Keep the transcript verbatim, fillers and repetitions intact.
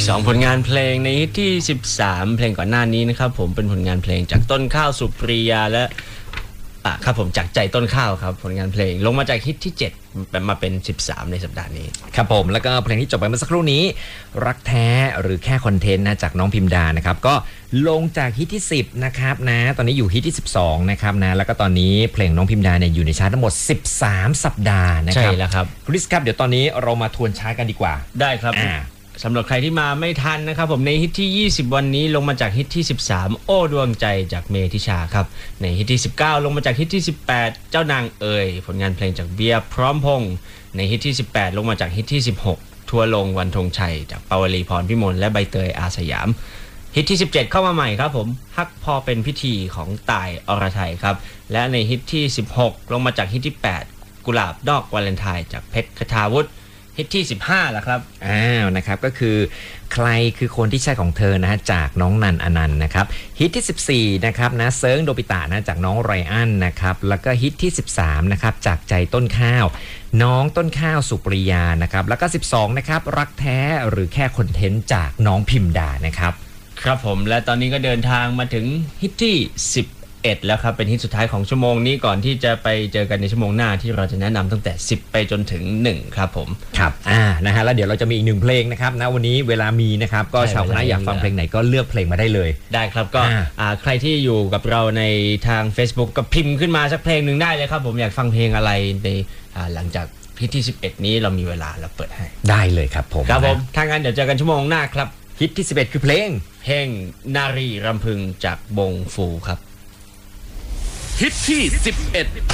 สองผลงานเพลงในฮิตที่สิบสามเพลงก่อนหน้านี้นะครับผมเป็นผลงานเพลงจากต้นข้าวสุปรียาและอ่ะครับผมจากใจต้นข้าวครับผลงานเพลงลงมาจากฮิตที่เจ็ดมาเป็นสิบสามในสัปดาห์นี้ครับผมแล้วก็เพลงที่จบไปเมื่อสักครู่นี้รักแท้หรือแค่คอนเทนต์นะจากน้องพิมดานะครับก็ลงจากฮิตที่สิบนะครับนะตอนนี้อยู่ฮิตที่สิบสองนะครับนะแล้วก็ตอนนี้เพลงน้องพิมดาเนี่ยอยู่ในชาร์ตทั้งหมดสิบสามสัปดาห์นะครับใช่แล้วครับคริสครับเดี๋ยวตอนนี้เรามาทวนชาร์ตกันดีกว่าได้ครับสำหรับใครที่มาไม่ทันนะครับผมในฮิตที่ยี่สิบวันนี้ลงมาจากฮิตที่สิบสามโอ้ดวงใจจากเมธิชาครับในฮิตที่สิบเก้าลงมาจากฮิตที่สิบแปดเจ้านางเอ๋ยผลงานเพลงจากเบียร์พร้อมพงษ์ในฮิตที่สิบแปดลงมาจากฮิตที่สิบหกทัวลงวันธงชัยจากปาวลีพรพิมลและใบเตยอาสยามฮิตที่สิบเจ็ดเข้ามาใหม่ครับผมฮักพอเป็นพิธีของต่ายอรไทยครับและในฮิตที่สิบหกลงมาจากฮิตที่แปดกุหลาบดอกวาเลนไทน์จากเพชรคทาวุฒิฮิตที่สิบห้าล่ะครับอ้าวนะครับก็คือใครคือคนที่ใช่ของเธอนะฮะจากน้องนันอนันต์นะครับฮิตที่สิบสี่นะครับนะเซิร์งโดบิตะนะจากน้องไรอันนะครับแล้วก็ฮิตที่สิบสามนะครับจากใจต้นข้าวน้องต้นข้าวสุปริยานะครับแล้วก็สิบสองนะครับรักแท้หรือแค่คอนเทนต์จากน้องพิมดานะครับครับผมและตอนนี้ก็เดินทางมาถึงฮิตที่สิบเอ็ดแล้วครับเป็นฮิตสุดท้ายของชั่วโมงนี้ก่อนที่จะไปเจอกันในชั่วโมงหน้าที่เราจะแนะนำตั้งแต่สิบไปจนถึงหนึ่งครับผมครับอ่านะฮะแล้วเดี๋ยวเราจะมีอีกหนึ่งเพลงนะครับนะวันนี้เวลามีนะครับก็ชาวคณะอยากฟังเพลงไหนก็เลือกเพลงมาได้เลยได้ครับก็อ่าใครที่อยู่กับเราในทาง Facebook ก็พิมพ์ขึ้นมาสักเพลงหนึ่งได้เลยครับผมอยากฟังเพลงอะไรในอ่าหลังจากฮิตที่สิบเอ็ดนี้เรามีเวลาเราเปิดให้ได้เลยครับผมครับผมถ้างั้นเดี๋ยวเจอกันชั่วโมงหน้าครับฮิตที่สิบเอ็ดคือเพลงเพลงนารีรำพึงจากบงฟูครับฮิตที่สิบเอ็ด